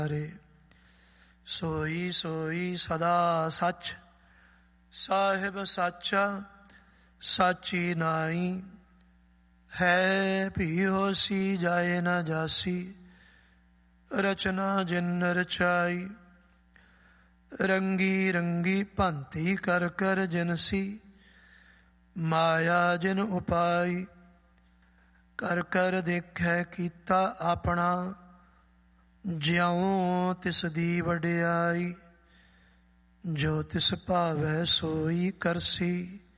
ਸੋਈ ਸੋਈ ਸਦਾ ਸੱਚ, ਸਾਹਿਬ ਸਾਚਾ ਸਾਚੀ ਨਾਈ। ਹੈ ਭੀ ਹੋਸੀ ਜਾਏ ਨਾ ਜਾਸੀ, ਰਚਨਾ ਜਿਨ ਰਚਾਈ। ਰੰਗੀ ਰੰਗੀ ਭਾਂਤੀ ਕਰ ਕਰ ਜਿਨਸੀ, ਮਾਇਆ ਜਿਨ ਉਪਾਈ। ਕਰ ਕਰ ਦੇਖੈ ਕੀਤਾ ਆਪਣਾ, ਜਿਉ ਤਿਸ ਦੀ ਵਡਿਆਈ। ਜੋ ਤਿਸ ਭਾਵੈ ਸੋਈ ਕਰਸੀ,